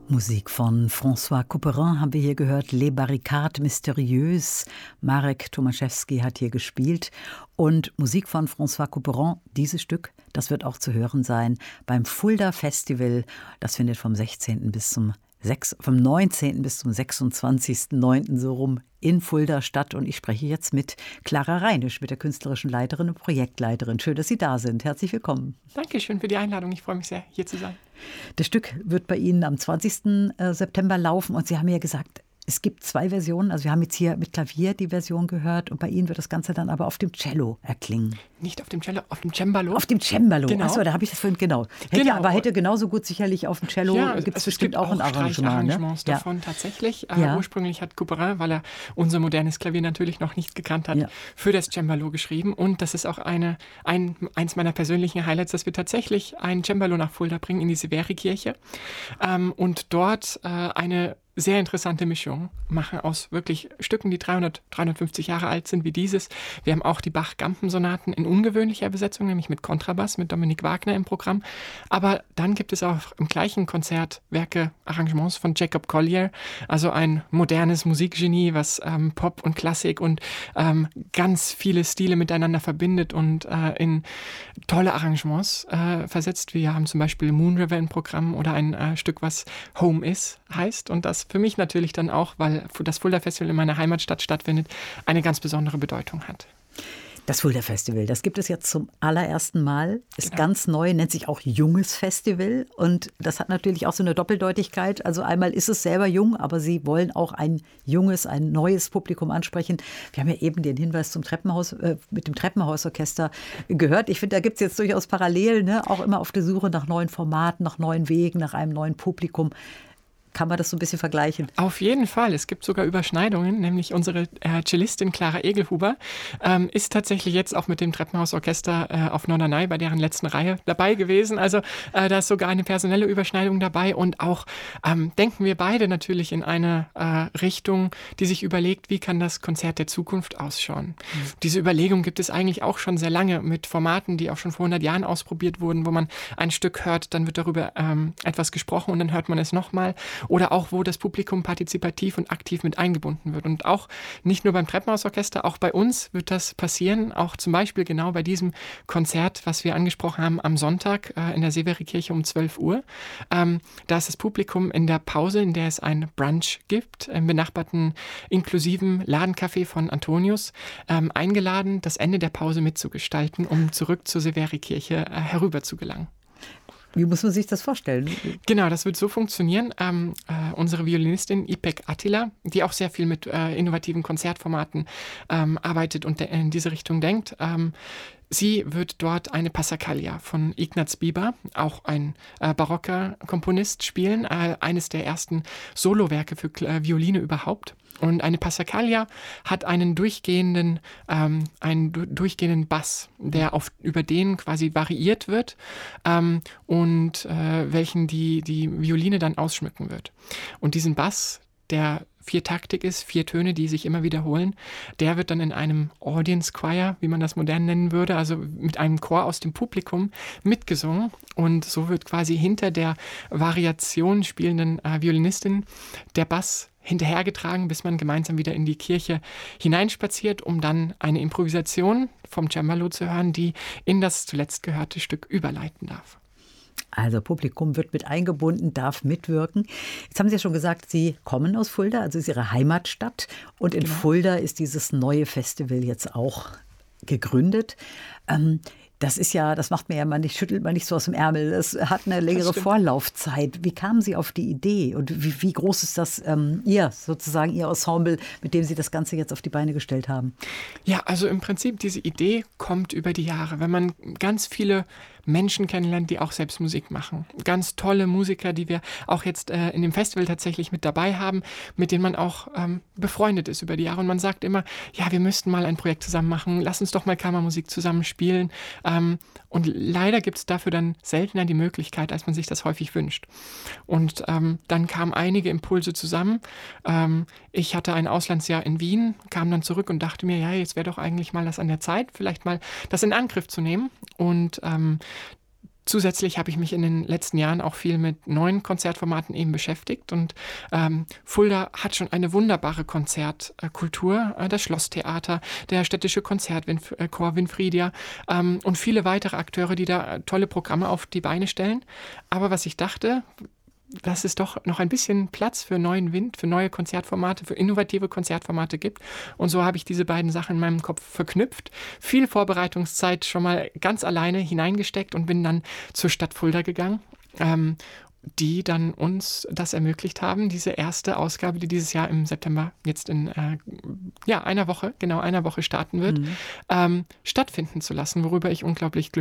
Musik von François Couperin haben wir hier gehört. Les Barricades Mystérieuses. Marek Tomaszewski hat hier gespielt. Und Musik von François Couperin, dieses Stück, das wird auch zu hören sein beim Fulda Festival. Das findet vom 19. bis zum 26.09. so rum in Fulda statt. Und ich spreche jetzt mit Clara Reinisch, mit der künstlerischen Leiterin und Projektleiterin. Schön, dass Sie da sind. Herzlich willkommen. Dankeschön für die Einladung. Ich freue mich sehr, hier zu sein. Das Stück wird bei Ihnen am 20. September laufen. Und Sie haben ja gesagt, es gibt 2 Versionen. Also wir haben jetzt hier mit Klavier die Version gehört. Und bei Ihnen wird das Ganze dann aber auf dem Cello erklingen. Nicht auf dem Cello, auf dem Cembalo. Auf dem Cembalo. Genau. Achso, da habe ich das vorhin, genau. Aber hätte genauso gut sicherlich auf dem Cello, gibt es bestimmt auch ein Arrangement. Arrangements davon tatsächlich. Ursprünglich hat Couperin, weil er unser modernes Klavier natürlich noch nicht gekannt hat, für das Cembalo geschrieben. Und das ist auch eins meiner persönlichen Highlights, dass wir tatsächlich ein Cembalo nach Fulda bringen in die Severi-Kirche und dort eine sehr interessante Mischung machen aus wirklich Stücken, die 350 Jahre alt sind wie dieses. Wir haben auch die Bach-Gampen-Sonaten in ungewöhnlicher Besetzung, nämlich mit Kontrabass, mit Dominik Wagner im Programm. Aber dann gibt es auch im gleichen Konzert Arrangements von Jacob Collier, also ein modernes Musikgenie, was Pop und Klassik und ganz viele Stile miteinander verbindet und in tolle Arrangements versetzt. Wir haben zum Beispiel Moon River im Programm oder ein Stück, was Home Is heißt und das für mich natürlich dann auch, weil das Fulda Festival in meiner Heimatstadt stattfindet, eine ganz besondere Bedeutung hat. Das Fulda Festival, das gibt es jetzt zum allerersten Mal, ist ganz neu, nennt sich auch Junges Festival und das hat natürlich auch so eine Doppeldeutigkeit. Also einmal ist es selber jung, aber Sie wollen auch ein neues Publikum ansprechen. Wir haben ja eben den Hinweis zum Treppenhaus, mit dem Treppenhausorchester gehört. Ich finde, da gibt es jetzt durchaus Parallelen, auch immer auf der Suche nach neuen Formaten, nach neuen Wegen, nach einem neuen Publikum. Kann man das so ein bisschen vergleichen? Auf jeden Fall. Es gibt sogar Überschneidungen, nämlich unsere Cellistin Clara Egelhuber ist tatsächlich jetzt auch mit dem Treppenhausorchester auf Norderney bei deren letzten Reihe dabei gewesen. Also da ist sogar eine personelle Überschneidung dabei und auch denken wir beide natürlich in eine Richtung, die sich überlegt, wie kann das Konzert der Zukunft ausschauen. Diese Überlegung gibt es eigentlich auch schon sehr lange mit Formaten, die auch schon vor 100 Jahren ausprobiert wurden, wo man ein Stück hört, dann wird darüber etwas gesprochen und dann hört man es nochmal. Oder auch, wo das Publikum partizipativ und aktiv mit eingebunden wird. Und auch nicht nur beim Treppenhausorchester, auch bei uns wird das passieren. Auch zum Beispiel genau bei diesem Konzert, was wir angesprochen haben am Sonntag in der Severi-Kirche um 12 Uhr. Da ist das Publikum in der Pause, in der es ein Brunch gibt, im benachbarten inklusiven Ladencafé von Antonius, eingeladen, das Ende der Pause mitzugestalten, um zurück zur Severi-Kirche herüber zu gelangen. Wie muss man sich das vorstellen? Genau, das wird so funktionieren. Unsere Violinistin Ipek Attila, die auch sehr viel mit innovativen Konzertformaten arbeitet und in diese Richtung denkt, sie wird dort eine Passacaglia von Ignaz Bieber, auch ein barocker Komponist, spielen. Eines der ersten Solowerke für Violine überhaupt. Und eine Passacaglia hat einen durchgehenden Bass, der über den quasi variiert wird und welchen die Violine dann ausschmücken wird. Und diesen Bass, der 4-taktig ist, 4 Töne, die sich immer wiederholen, der wird dann in einem Audience Choir, wie man das modern nennen würde, also mit einem Chor aus dem Publikum mitgesungen. Und so wird quasi hinter der Variation spielenden Violinistin der Bass hinterhergetragen, bis man gemeinsam wieder in die Kirche hineinspaziert, um dann eine Improvisation vom Cembalo zu hören, die in das zuletzt gehörte Stück überleiten darf. Also Publikum wird mit eingebunden, darf mitwirken. Jetzt haben Sie ja schon gesagt, Sie kommen aus Fulda, also ist Ihre Heimatstadt. Und in Fulda ist dieses neue Festival jetzt auch gegründet. Das macht man ja schüttelt man nicht so aus dem Ärmel. Es hat eine längere Vorlaufzeit. Wie kamen Sie auf die Idee und wie groß ist das Ihr Ensemble, mit dem Sie das Ganze jetzt auf die Beine gestellt haben? Ja, also im Prinzip diese Idee kommt über die Jahre. Wenn man ganz viele Menschen kennenlernt, die auch selbst Musik machen. Ganz tolle Musiker, die wir auch jetzt in dem Festival tatsächlich mit dabei haben, mit denen man auch befreundet ist über die Jahre. Und man sagt immer, ja, wir müssten mal ein Projekt zusammen machen, lass uns doch mal Kammermusik zusammen spielen. Und leider gibt es dafür dann seltener die Möglichkeit, als man sich das häufig wünscht. Und dann kamen einige Impulse zusammen. Ich hatte ein Auslandsjahr in Wien, kam dann zurück und dachte mir, ja, jetzt wäre doch eigentlich mal das an der Zeit, vielleicht mal das in Angriff zu nehmen. Und Zusätzlich habe ich mich in den letzten Jahren auch viel mit neuen Konzertformaten eben beschäftigt und Fulda hat schon eine wunderbare Konzertkultur, das Schlosstheater, der städtische Konzertchor Winfridia und viele weitere Akteure, die da tolle Programme auf die Beine stellen. Aber was ich dachte, dass es doch noch ein bisschen Platz für neuen Wind, für neue Konzertformate, für innovative Konzertformate gibt. Und so habe ich diese beiden Sachen in meinem Kopf verknüpft, viel Vorbereitungszeit schon mal ganz alleine hineingesteckt und bin dann zur Stadt Fulda gegangen, die dann uns das ermöglicht haben, diese erste Ausgabe, die dieses Jahr im September jetzt in einer Woche starten wird, stattfinden zu lassen, worüber ich unglaublich glücklich